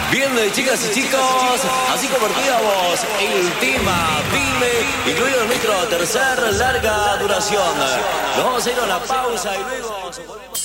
Bien, chicas y chicos, así convertíamos el tema Dime, incluido en nuestro tercer larga duración. Nos vamos a ir a una pausa y luego volvemos.